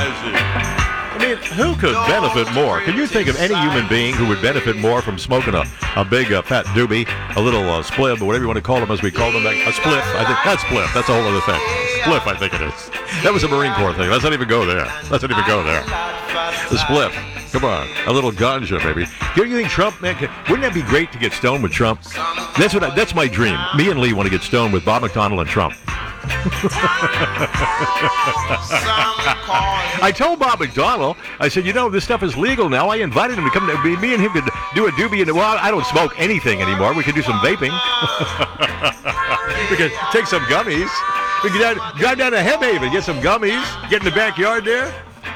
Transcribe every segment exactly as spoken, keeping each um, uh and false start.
I mean, who could benefit more? Can you think of any human being who would benefit more from smoking a, a big uh, fat doobie, a little uh, spliff, or whatever you want to call them, as we call them, like a spliff? I think that's spliff. That's a whole other thing. Spliff, I think it is. That was a Marine Corps thing. Let's not even go there. Let's not even go there. The spliff. Come on, a little ganja, maybe. Do you think Trump, man? Wouldn't that be great to get stoned with Trump? That's what. I, that's my dream. Me and Lee want to get stoned with Bob McDonnell and Trump. I told Bob McDonnell, I said, you know, this stuff is legal now. I invited him to come. To, me and him could do a doobie. And, well, I don't smoke anything anymore. We could do some vaping. We could take some gummies. We could drive, drive down to Hemhaven, get some gummies, get in the backyard there.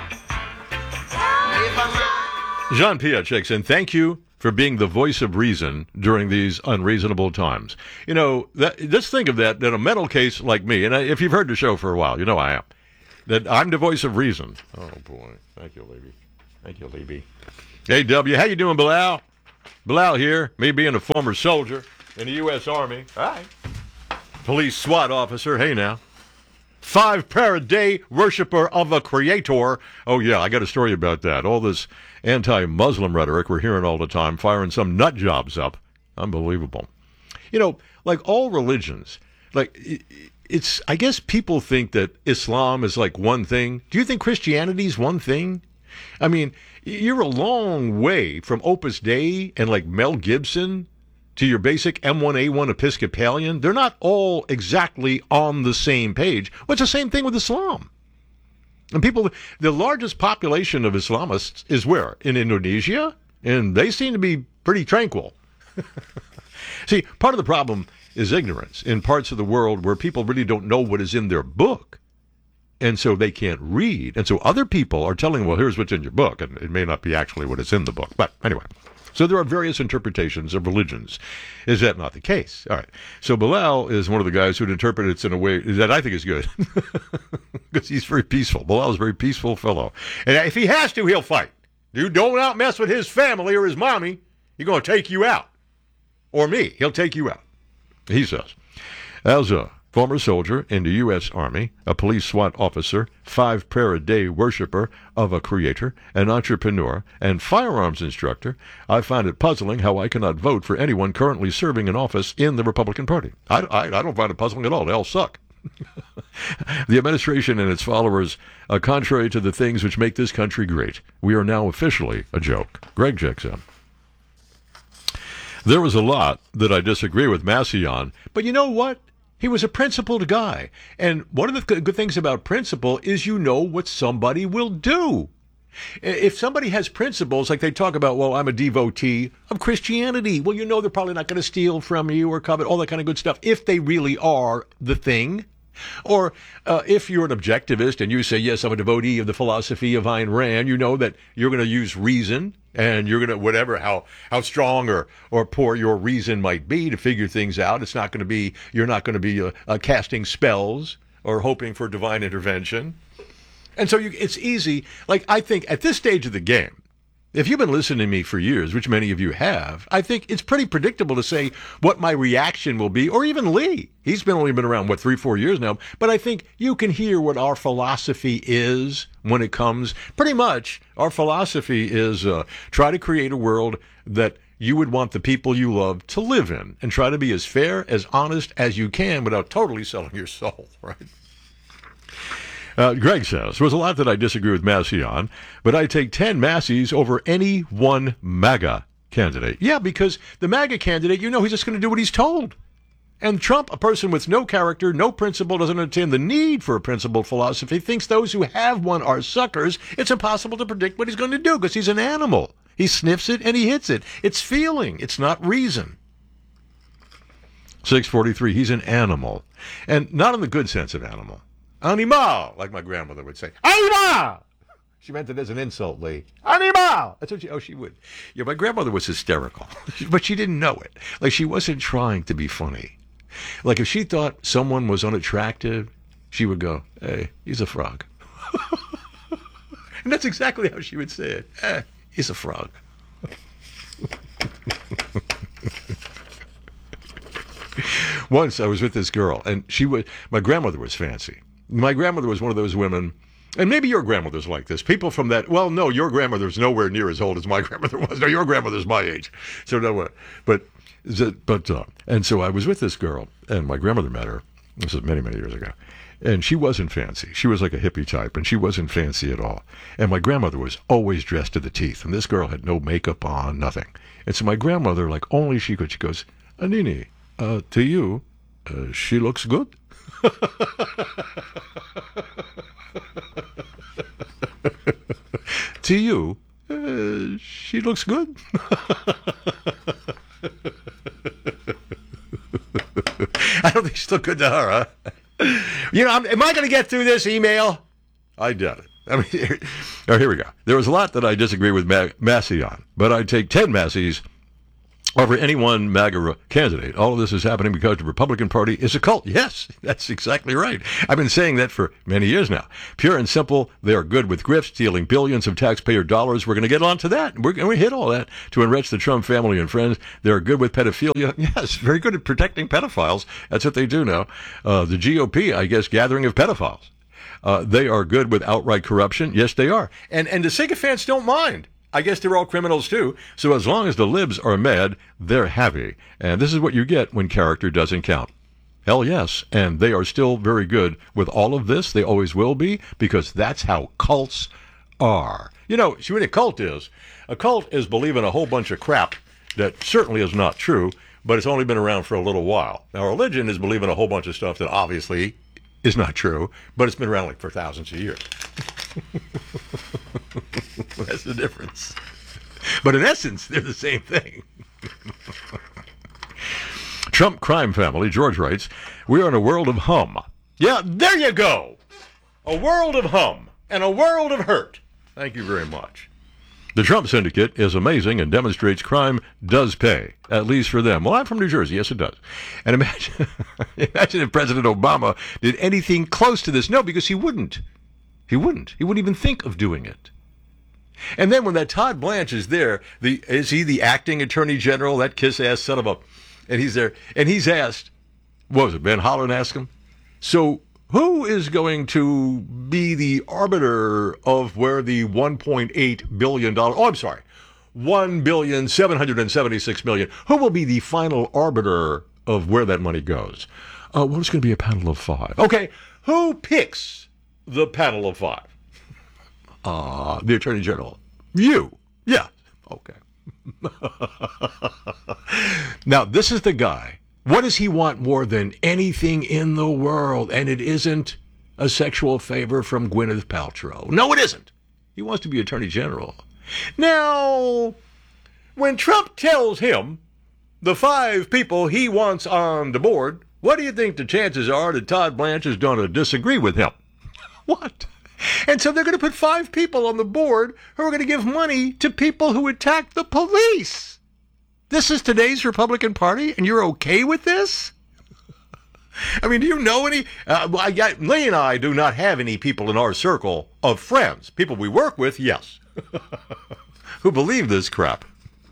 Jean-Pierre checks in. Thank you for being the voice of reason during these unreasonable times. You know, that, just think of that, in a mental case like me, and I, if you've heard the show for a while, you know I am, that I'm the voice of reason. Oh, boy. Thank you, Levy. Thank you, Levy. Hey, W, how you doing, Bilal? Bilal here, me being a former soldier in the U S Army. Hi. Police SWAT officer. Hey, now. Five prayer a day worshiper of a creator. Oh, yeah, I got a story about that. All this anti-Muslim rhetoric we're hearing all the time, firing some nut jobs up. Unbelievable. You know, like all religions, like it's, I guess people think that Islam is like one thing. Do you think Christianity is one thing? I mean, you're a long way from Opus Dei and like Mel Gibson to your basic M one A one Episcopalian. They're not all exactly on the same page. Well, it's the same thing with Islam. And people, the largest population of Islamists is where? In Indonesia? And they seem to be pretty tranquil. See, part of the problem is ignorance in parts of the world where people really don't know what is in their book. And so they can't read. And so other people are telling, well, here's what's in your book. And it may not be actually what is in the book. But anyway. So there are various interpretations of religions. Is that not the case? All right. So Bilal is one of the guys who'd interpret it in a way that I think is good. Because he's very peaceful. Bilal is a very peaceful fellow. And if he has to, he'll fight. You don't out mess with his family or his mommy. He's going to take you out. Or me. He'll take you out. He says, as a former soldier in the U S Army, a police SWAT officer, five prayer a day worshiper of a creator, an entrepreneur, and firearms instructor, I find it puzzling how I cannot vote for anyone currently serving in office in the Republican Party. I, I, I don't find it puzzling at all. They all suck. The administration and its followers are contrary to the things which make this country great. We are now officially a joke. Greg checks in. There was a lot that I disagree with Massey on, but you know what? He was a principled guy. And one of the good things about principle is you know what somebody will do. If somebody has principles, like they talk about, well, I'm a devotee of Christianity. Well, you know they're probably not going to steal from you or covet, all that kind of good stuff, if they really are the thing. Or uh, if you're an objectivist and you say, yes, I'm a devotee of the philosophy of Ayn Rand, you know that you're going to use reason and you're going to, whatever, how, how strong or, or poor your reason might be to figure things out. It's not going to be, you're not going to be uh, uh, casting spells or hoping for divine intervention. And so you, it's easy. Like, I think at this stage of the game, if you've been listening to me for years, which many of you have, I think it's pretty predictable to say what my reaction will be, or even Lee. He's been only been around, what, three, four years now. But I think you can hear what our philosophy is when it comes. Pretty much, our philosophy is uh, try to create a world that you would want the people you love to live in, and try to be as fair, as honest as you can without totally selling your soul, right? Uh, Greg says, there was a lot that I disagree with Massey on, but I take ten Masseys over any one MAGA candidate. Yeah, because the MAGA candidate, you know, he's just going to do what he's told. And Trump, a person with no character, no principle, doesn't understand the need for a principled philosophy, thinks those who have one are suckers. It's impossible to predict what he's going to do because he's an animal. He sniffs it and he hits it. It's feeling. It's not reason. six forty-three, he's an animal. And not in the good sense of animal. Animal, like my grandmother would say. Animal! She meant it as an insult, Lee. Animal! That's what she, oh, she would. Yeah, my grandmother was hysterical, but she didn't know it. Like, she wasn't trying to be funny. Like, if she thought someone was unattractive, she would go, hey, he's a frog. And that's exactly how she would say it. Eh, he's a frog. Once I was with this girl, and she was, my grandmother was fancy. My grandmother was one of those women And maybe your grandmother's like this. People from that, well, no, your grandmother's nowhere near as old as my grandmother was. No, your grandmother's my age. So no way. But, but, uh, and so I was with this girl, and my grandmother met her. This was many, many years ago. And she wasn't fancy. She was like a hippie type, and she wasn't fancy at all. And my grandmother was always dressed to the teeth, and this girl had no makeup on, nothing. And so my grandmother, like only she could, she goes, Anini, uh, to you, uh, she looks good. To you, uh, she looks good. I don't think she's still good to her, huh? You know, I'm, am I going to get through this email? I doubt it. I mean, here, oh, here we go. There was a lot that I disagree with Ma- Massey on, but I'd take ten Masseys over any one MAGA candidate. All of this is happening because the Republican Party is a cult. Yes, that's exactly right. I've been saying that for many years now. Pure and simple, they are good with grift, stealing billions of taxpayer dollars. We're going to get on to that. We're going to hit all that to enrich the Trump family and friends. They're good with pedophilia. Yes, very good at protecting pedophiles. That's what they do now. Uh, the G O P, I guess, gathering of pedophiles. Uh, they are good with outright corruption. Yes, they are. And, and the sycophants don't mind. I guess they're all criminals, too. So as long as the libs are mad, they're happy. And this is what you get when character doesn't count. Hell yes. And they are still very good with all of this. They always will be, because that's how cults are. You know, see what a cult is? A cult is believing a whole bunch of crap that certainly is not true, but it's only been around for a little while. Now, religion is believing a whole bunch of stuff that obviously is not true, but it's been around like for thousands of years. That's the difference. But in essence, they're the same thing. Trump crime family, George writes, we are in a world of hum. Yeah, there you go. A world of hum and a world of hurt. Thank you very much. The Trump syndicate is amazing and demonstrates crime does pay, at least for them. Well, I'm from New Jersey. Yes, it does. And imagine, imagine if President Obama did anything close to this. No, because he wouldn't. He wouldn't. He wouldn't even think of doing it. And then when that Todd Blanche is there, the is he the acting attorney general, that kiss-ass son of a... And he's there, and he's asked, what was it, Ben Holland asked him? So who is going to be the arbiter of where the one point eight billion dollars... Oh, I'm sorry. one billion seven hundred seventy-six million dollars. Who will be the final arbiter of where that money goes? Uh, well, it's going to be a panel of five. Okay, who picks the panel of five? Uh, the Attorney General. You. Yeah. Okay. Now, this is the guy. What does he want more than anything in the world? And it isn't a sexual favor from Gwyneth Paltrow. No, it isn't. He wants to be Attorney General. Now, when Trump tells him the five people he wants on the board, what do you think the chances are that Todd Blanche is going to disagree with him? What? And so they're going to put five people on the board who are going to give money to people who attack the police. This is today's Republican Party, and you're okay with this? I mean, do you know any? Uh, I got, Lee and I do not have any people in our circle of friends. People we work with, yes, who believe this crap.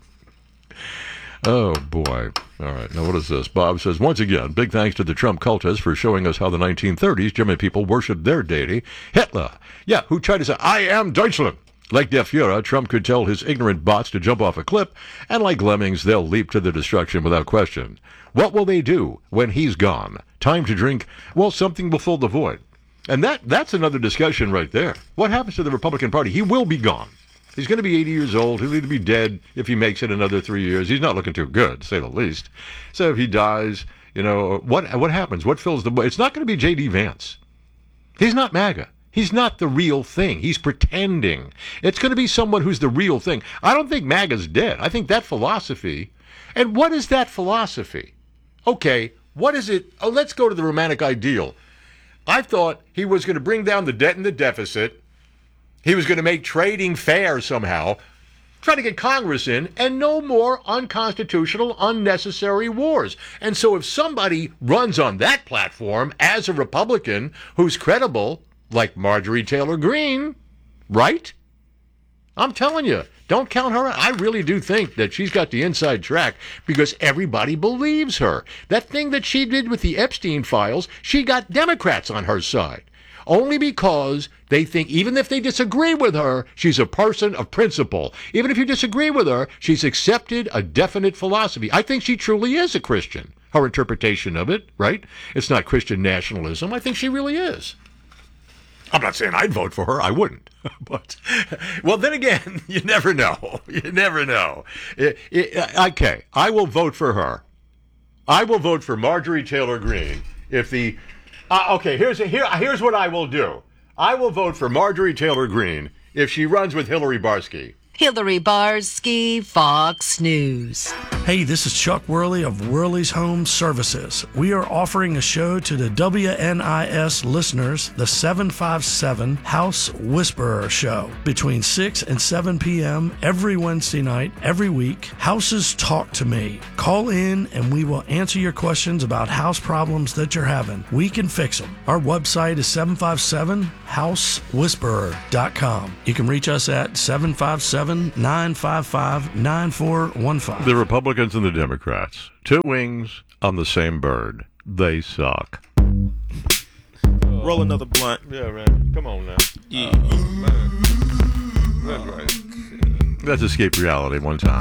Oh, boy. All right. Now, what is this? Bob says, once again, big thanks to the Trump cultists for showing us how the nineteen thirties German people worshipped their deity, Hitler. Yeah, who tried to say, I am Deutschland. Like Der Fuhrer, Trump could tell his ignorant bots to jump off a cliff, and like lemmings, they'll leap to their destruction without question. What will they do when he's gone? Time to drink? Well, something will fill the void. And that that's another discussion right there. What happens to the Republican Party? He will be gone. He's going to be eighty years old. He'll either be dead if he makes it another three years. He's not looking too good, to say the least. So if he dies, you know, what what happens? What fills the void? It's not going to be J D Vance. He's not MAGA. He's not the real thing. He's pretending. It's going to be someone who's the real thing. I don't think MAGA's dead. I think that philosophy. And what is that philosophy? Okay, what is it? Oh, let's go to the romantic ideal. I thought he was going to bring down the debt and the deficit. He was going to make trading fair somehow, try to get Congress in, and no more unconstitutional, unnecessary wars. And so if somebody runs on that platform as a Republican who's credible, like Marjorie Taylor Greene, right? I'm telling you, don't count her out. I really do think that she's got the inside track because everybody believes her. That thing that she did with the Epstein files, she got Democrats on her side. only because they think even if they disagree with her, she's a person of principle. Even if you disagree with her, she's accepted a definite philosophy. I think she truly is a Christian. Her interpretation of it, right? It's not Christian nationalism. I think she really is. I'm not saying I'd vote for her. I wouldn't. But, well, then again, you never know. You never know. It, it, okay, I will vote for her. I will vote for Marjorie Taylor Greene if the... Uh, okay, here's, here, here's what I will do. I will vote for Marjorie Taylor Greene if she runs with Hillary Barsky. Hillary Barsky, Fox News. Hey, this is Chuck Worley of Worley's Home Services. We are offering a show to the W N I S listeners, the seven five seven House Whisperer Show, between six and seven p.m. every Wednesday night, every week. Houses Talk to Me. Call in and we will answer your questions about house problems that you're having. We can fix them. Our website is seven five seven house whisperer dot com. You can reach us at seven five seven, nine five five, nine four one five. The Republicans and the Democrats. Two wings on the same bird. They suck. Roll another blunt. Yeah, man. Come on now. Yeah. Uh, man. That's right. Let's escape reality one time.